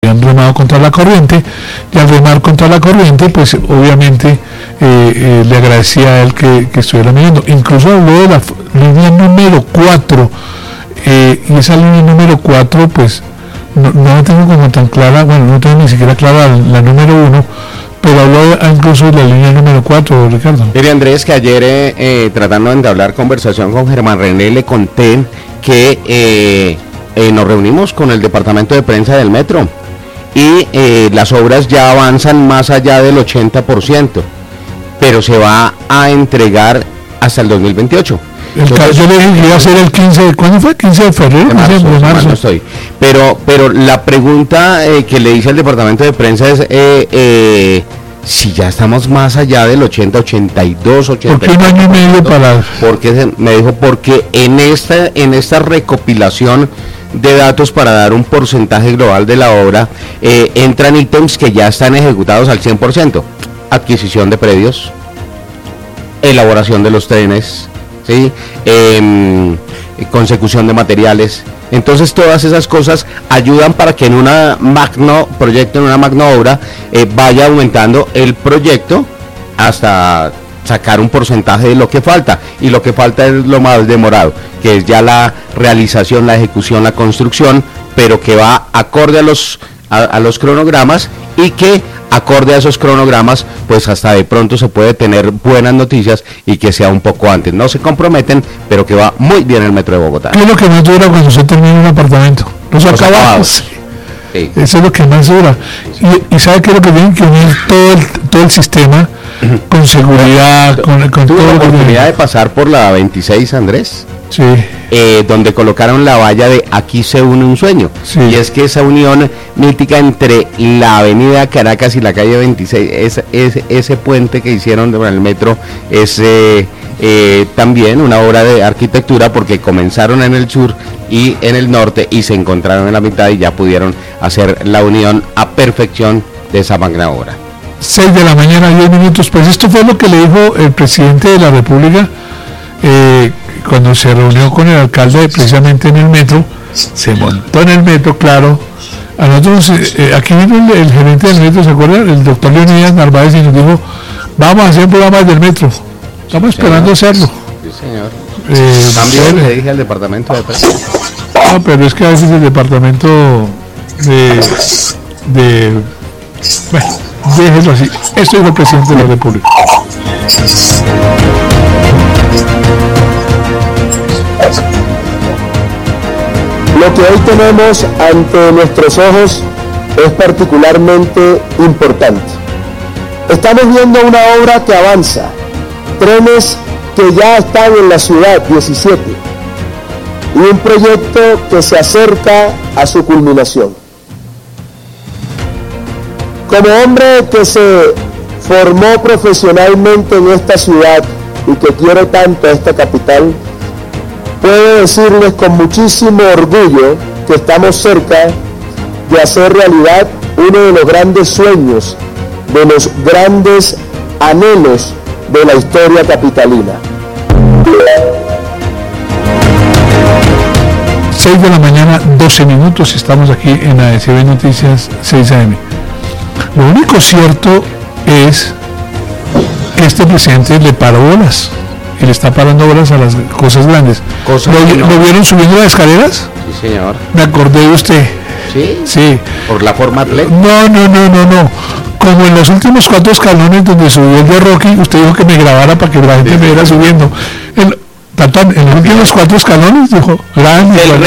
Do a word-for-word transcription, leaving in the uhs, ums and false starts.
han remado contra la corriente, y al remar contra la corriente, pues obviamente eh, eh, le agradecía a él que, que estuviera midiendo. Incluso habló de la f- línea número cuatro, eh, y esa línea número cuatro, pues no, no la tengo como tan clara, bueno, no tengo ni siquiera clara la, la número uno, pero habló incluso de la línea número cuatro, Ricardo. Mire, Andrés, que ayer eh, eh, tratando de entablar conversación con Germán René, le conté que eh, eh, nos reunimos con el departamento de prensa del metro y eh, las obras ya avanzan más allá del ochenta por ciento, pero se va a entregar hasta el dos mil veintiocho. El Entonces, yo le dije que iba a ser el quince de, ¿cuándo fue? quince de febrero, de marzo, de marzo. No estoy. Pero, pero la pregunta eh, que le hice al departamento de prensa es eh, eh, si ya estamos más allá del ochenta, ochenta y dos, ochenta y tres. ¿Por qué un año y medio para...? Porque me dijo, porque en esta, en esta recopilación de datos para dar un porcentaje global de la obra, eh, entran ítems que ya están ejecutados al cien por ciento. Adquisición de predios, elaboración de los trenes, ¿sí? Eh, consecución de materiales. Entonces todas esas cosas ayudan para que en una magno proyecto, en una magno obra, eh, vaya aumentando el proyecto hasta sacar un porcentaje de lo que falta, y lo que falta es lo más demorado, que es ya la realización, la ejecución, la construcción, pero que va acorde a los a, a los cronogramas, y que acorde a esos cronogramas pues hasta de pronto se puede tener buenas noticias y que sea un poco antes. No se comprometen, pero que va muy bien el metro de Bogotá. ¿Qué es lo que más dura cuando se termina un apartamento? Los, los acabados. acabados. Sí. Eso es lo que más dura. Y, y sabe que es lo que tienen que unir todo el, todo el sistema con seguridad, con, con ¿Tuvo todo la oportunidad de pasar por la veintiséis, Andrés? Sí. Eh, donde colocaron la valla de aquí se une un sueño. Sí. Y es que esa unión mítica entre la avenida Caracas y la calle veintiséis, es, es, ese puente que hicieron en el metro es eh, eh, también una obra de arquitectura, porque comenzaron en el sur y en el norte y se encontraron en la mitad y ya pudieron hacer la unión a perfección de esa magna obra. seis de la mañana, diez minutos. Pues esto fue lo que le dijo el presidente de la República eh, cuando se reunió con el alcalde precisamente en el metro. Se montó en el metro, claro. A nosotros, eh, aquí vino el, el gerente del metro, ¿se acuerdan? El doctor Leonidas Narváez, y nos dijo, vamos a hacer programas del metro. Estamos sí, esperando señor. hacerlo. Sí, señor. Eh, También le dije al departamento de prensa. No, pero es que a veces el departamento de... de bueno, déjelo así. Esto es el presidente de la República. Lo que hoy tenemos ante nuestros ojos es particularmente importante. Estamos viendo una obra que avanza, trenes que ya están en la ciudad, diecisiete, y un proyecto que se acerca a su culminación. Como hombre que se formó profesionalmente en esta ciudad y que quiere tanto a esta capital, puedo decirles con muchísimo orgullo que estamos cerca de hacer realidad uno de los grandes sueños, de los grandes anhelos de la historia capitalina. seis de la mañana, doce minutos, estamos aquí en A S B Noticias seis A M. Lo único cierto es que este presidente le paró bolas, y le está parando bolas a las cosas grandes. Cosa ¿Lo, no. ¿Lo vieron subiendo las escaleras? Sí, señor. Me acordé de usted. ¿Sí? Sí. ¿Por la forma atlética? No, no, no, no, no. Como en los últimos cuatro escalones donde subió el de Rocky, usted dijo que me grabara para que la gente sí. me viera subiendo. En, Tatán, en los últimos cuatro escalones, dijo, grande. El